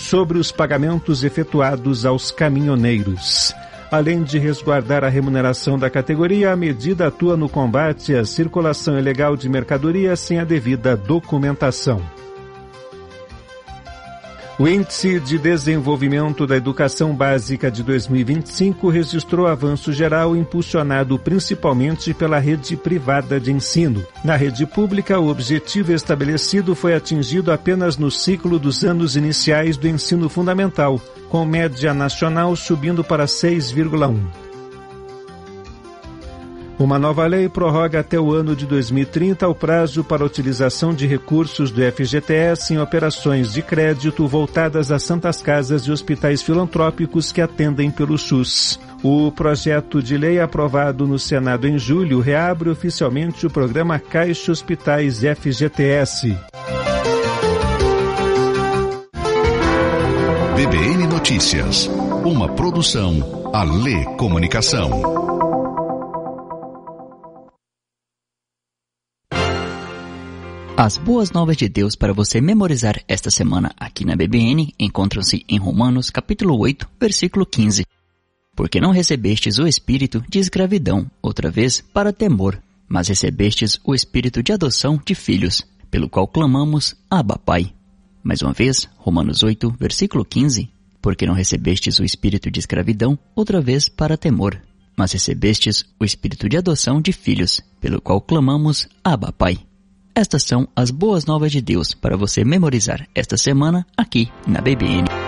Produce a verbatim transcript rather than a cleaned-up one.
sobre os pagamentos efetuados aos caminhoneiros. Além de resguardar a remuneração da categoria, a medida atua no combate à circulação ilegal de mercadorias sem a devida documentação. O Índice de Desenvolvimento da Educação Básica de dois mil e vinte e cinco registrou avanço geral impulsionado principalmente pela rede privada de ensino. Na rede pública, o objetivo estabelecido foi atingido apenas no ciclo dos anos iniciais do ensino fundamental, com média nacional subindo para seis vírgula um. Uma nova lei prorroga até o ano de dois mil e trinta o prazo para a utilização de recursos do F G T S em operações de crédito voltadas a santas casas e hospitais filantrópicos que atendem pelo SUS. O projeto de lei aprovado no Senado em julho reabre oficialmente o programa Caixa Hospitais F G T S. B B N Notícias, uma produção Alê Comunicação. As boas novas de Deus para você memorizar esta semana aqui na B B N encontram-se em Romanos capítulo oito, versículo quinze. Porque não recebestes o espírito de escravidão, outra vez, para temor, mas recebestes o espírito de adoção de filhos, pelo qual clamamos, Abba, Pai. Mais uma vez, Romanos oito, versículo quinze. Porque não recebestes o espírito de escravidão, outra vez, para temor, mas recebestes o espírito de adoção de filhos, pelo qual clamamos, Abba, Pai. Estas são as boas novas de Deus para você memorizar esta semana aqui na B B N.